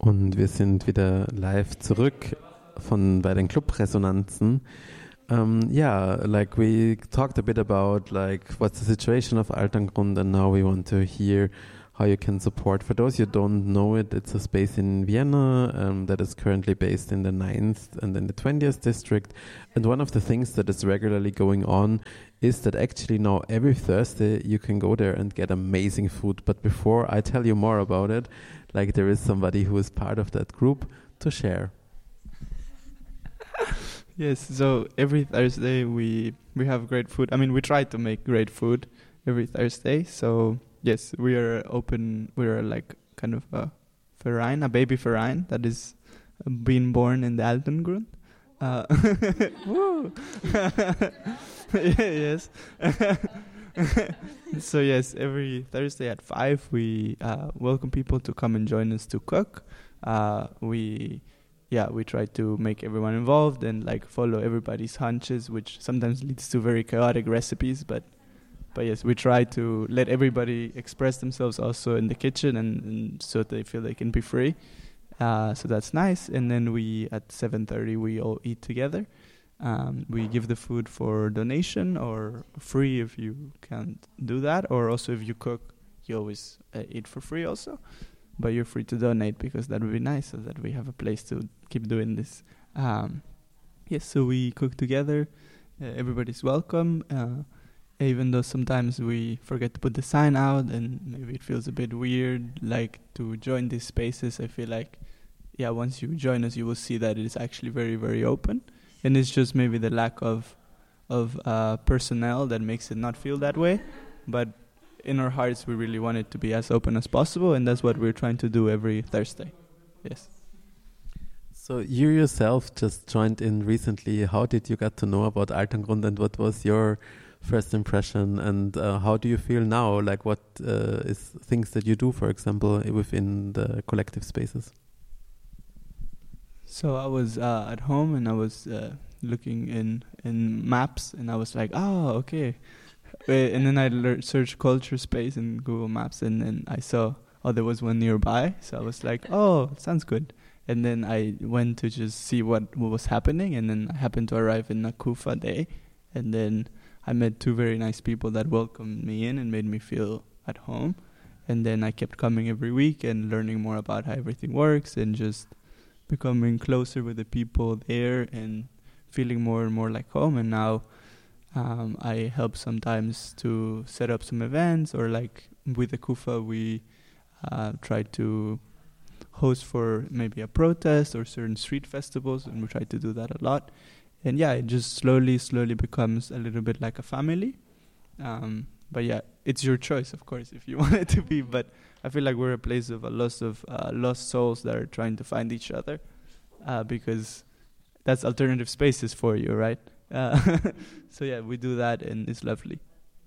Und wir sind wieder live zurück bei den Clubresonanzen. Like we talked a bit about like what's the situation of Altengrund, and now we want to hear how you can support. For those who don't know it, it's a space in Vienna that is currently based in the 9th and in the 20th district. And one of the things that is regularly going on is that actually now every Thursday you can go there and get amazing food. But before I tell you more about it, like there is somebody who is part of that group to share. Yes, so every Thursday we have great food. I mean, we try to make great food every Thursday. So yes, we are open. We are like kind of a Verein, a baby Verein that is being born in the Altengrund. Woo! Yes. So yes, every Thursday at 5 we welcome people to come and join us to cook. We try to make everyone involved and like follow everybody's hunches, which sometimes leads to very chaotic recipes. But yes, we try to let everybody express themselves also in the kitchen, and so they feel they can be free. So that's nice. And then at 7:30 we all eat together. We give the food for donation or free if you can't do that, or also if you cook, you always eat for free also. But you're free to donate because that would be nice, so that we have a place to keep doing this. So we cook together. Everybody's welcome. Even though sometimes we forget to put the sign out and maybe it feels a bit weird, like to join these spaces. I feel like, once you join us, you will see that it is actually very, very open. And it's just maybe the lack of personnel that makes it not feel that way. But in our hearts, we really want it to be as open as possible, and that's what we're trying to do every Thursday. Yes. So you yourself just joined in recently. How did you get to know about Altengrund, and what was your first impression, and how do you feel now? Like what is things that you do, for example, within the collective spaces? So I was at home and I was looking in maps, and I was like, oh, okay. And then I searched culture space in Google Maps, and then I saw, there was one nearby. So I was like, oh, sounds good. And then I went to just see what was happening, and then I happened to arrive in a Kufa day, and then I met two very nice people that welcomed me in and made me feel at home. And then I kept coming every week and learning more about how everything works, and just becoming closer with the people there and feeling more and more like home. And now I help sometimes to set up some events, or like with the Kufa we try to host for maybe a protest or certain street festivals, and we try to do that a lot. And it just slowly becomes a little bit like a family. But it's your choice, of course, if you want it to be. But I feel like we're a place of a loss of lost souls that are trying to find each other, because that's alternative spaces for you, right? So we do that, and it's lovely.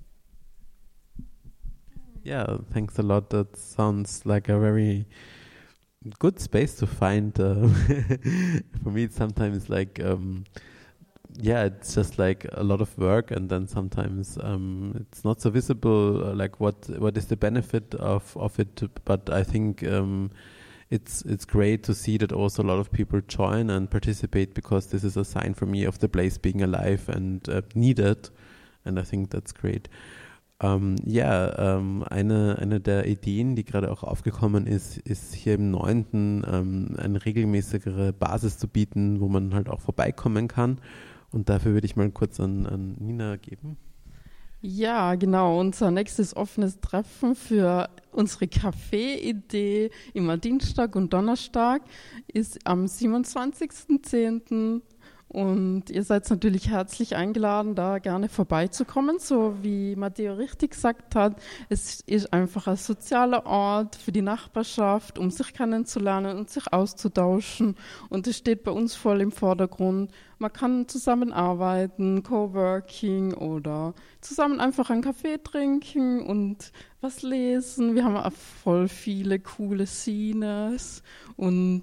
Yeah, thanks a lot. That sounds like a very good space to find. For me, it's sometimes like, it's just like a lot of work, and then sometimes it's not so visible. Like what is the benefit of it? But I think it's great to see that also a lot of people join and participate, because this is a sign for me of the place being alive and needed, and I think that's great. Eine der Ideen, die gerade auch aufgekommen ist hier im 9. Eine regelmäßigere Basis zu bieten, wo man halt auch vorbeikommen kann. Und dafür würde ich mal kurz an Nina geben. Ja, genau. Unser nächstes offenes Treffen für unsere Café-Idee immer Dienstag und Donnerstag ist am 27.10. Und ihr seid natürlich herzlich eingeladen, da gerne vorbeizukommen. So wie Matteo richtig gesagt hat, es ist einfach ein sozialer Ort für die Nachbarschaft, um sich kennenzulernen und sich auszutauschen. Und es steht bei uns voll im Vordergrund. Man kann zusammenarbeiten, Coworking oder zusammen einfach einen Kaffee trinken und was lesen. Wir haben auch voll viele coole Scenes und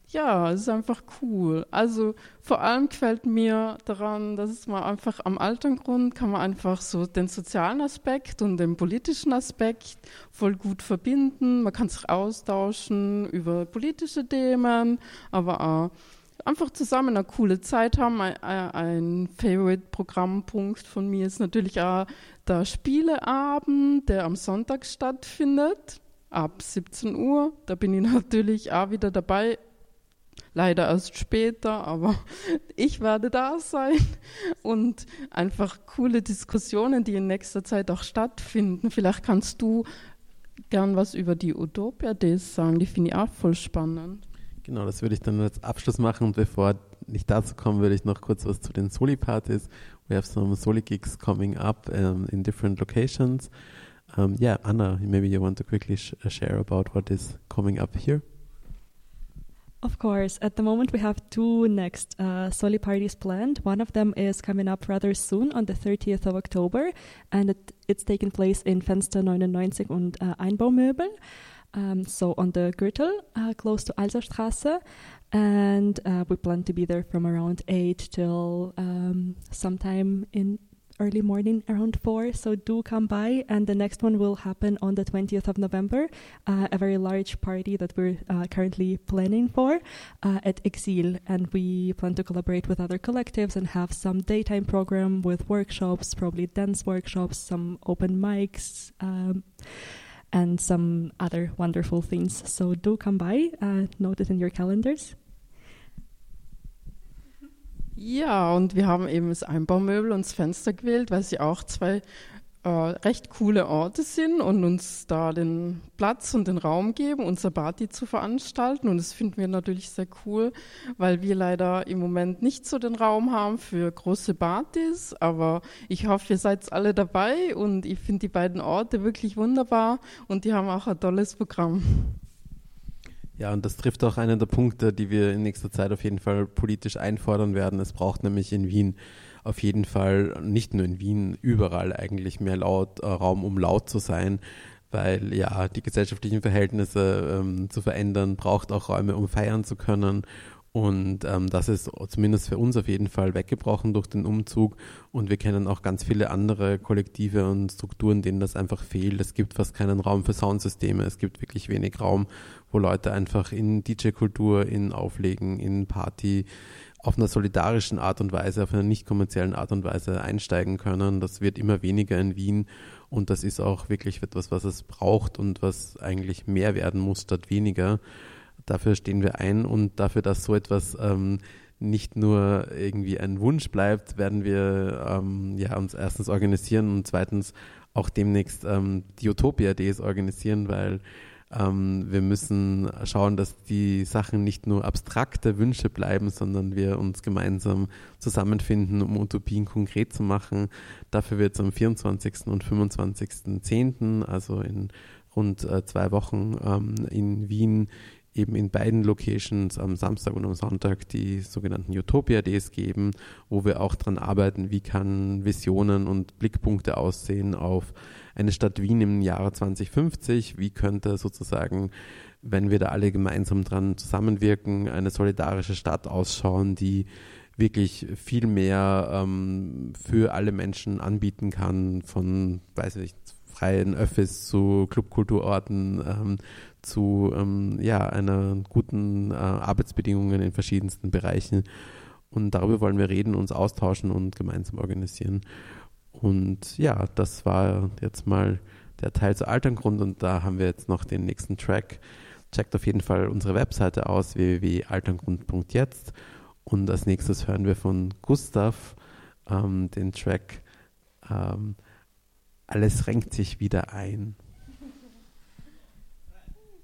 Ja, es ist einfach cool. Also vor allem gefällt mir daran, dass es mal einfach am Alterngrund kann man einfach so den sozialen Aspekt und den politischen Aspekt voll gut verbinden. Man kann sich austauschen über politische Themen, aber auch einfach zusammen eine coole Zeit haben. Ein Favorite-Programmpunkt von mir ist natürlich auch der Spieleabend, der am Sonntag stattfindet, ab 17 Uhr. Da bin ich natürlich auch wieder dabei. Leider erst später, aber ich werde da sein und einfach coole Diskussionen, die in nächster Zeit auch stattfinden. Vielleicht kannst du gern was über die Utopia Days sagen, die finde ich auch voll spannend. Genau, das würde ich dann als Abschluss machen. Und bevor ich dazu komme, würde ich noch kurz was zu den Soli-Partys. We have some Soli-Gigs coming up in different locations. Yeah, Anna, maybe you want to quickly share about what is coming up here? Of course. At the moment, we have two next Soli parties planned. One of them is coming up rather soon on the 30th of October, and it's taking place in Fenster 99 und Einbaumöbel, so on the Gürtel, close to Alserstraße. And we plan to be there from around 8 till sometime in early morning, around 4. So do come by. And the next one will happen on the 20th of November, a very large party that we're currently planning for at Exil. And we plan to collaborate with other collectives and have some daytime program with workshops, probably dance workshops, some open mics, and some other wonderful things. So do come by, note it in your calendars. Ja, und wir haben eben das Einbaumöbel und das Fenster gewählt, weil sie auch zwei recht coole Orte sind und uns da den Platz und den Raum geben, unsere Party zu veranstalten. Und das finden wir natürlich sehr cool, weil wir leider im Moment nicht so den Raum haben für große Partys. Aber ich hoffe, ihr seid alle dabei und ich finde die beiden Orte wirklich wunderbar und die haben auch ein tolles Programm. Ja, und das trifft auch einen der Punkte, die wir in nächster Zeit auf jeden Fall politisch einfordern werden. Es braucht nämlich in Wien auf jeden Fall, nicht nur in Wien, überall eigentlich mehr Raum, um laut zu sein, weil ja die gesellschaftlichen Verhältnisse zu verändern, braucht auch Räume, um feiern zu können. Und das ist zumindest für uns auf jeden Fall weggebrochen durch den Umzug. Und wir kennen auch ganz viele andere Kollektive und Strukturen, denen das einfach fehlt. Es gibt fast keinen Raum für Soundsysteme. Es gibt wirklich wenig Raum, wo Leute einfach in DJ-Kultur, in Auflegen, in Party auf einer solidarischen Art und Weise, auf einer nicht kommerziellen Art und Weise einsteigen können. Das wird immer weniger in Wien. Und das ist auch wirklich etwas, was es braucht und was eigentlich mehr werden muss statt weniger. Dafür stehen wir ein und dafür, dass so etwas nicht nur irgendwie ein Wunsch bleibt, werden wir uns erstens organisieren und zweitens auch demnächst die Utopia Days organisieren, weil wir müssen schauen, dass die Sachen nicht nur abstrakte Wünsche bleiben, sondern wir uns gemeinsam zusammenfinden, um Utopien konkret zu machen. Dafür wird es am 24. und 25.10., also in rund 2 Wochen in Wien, eben in beiden Locations am Samstag und am Sonntag die sogenannten Utopia Days geben, wo wir auch dran arbeiten, wie kann Visionen und Blickpunkte aussehen auf eine Stadt Wien im Jahre 2050, wie könnte sozusagen, wenn wir da alle gemeinsam dran zusammenwirken, eine solidarische Stadt ausschauen, die wirklich viel mehr für alle Menschen anbieten kann, von, weiß ich nicht, freien Öffis zu Clubkulturorten, zu einer guten Arbeitsbedingungen in verschiedensten Bereichen. Und darüber wollen wir reden, uns austauschen und gemeinsam organisieren. Und ja, das war jetzt mal der Teil zu Alterngrund und da haben wir jetzt noch den nächsten Track. Checkt auf jeden Fall unsere Webseite aus, www.alterngrund.jetzt, und als nächstes hören wir von Gustav den Track Alles renkt sich wieder ein.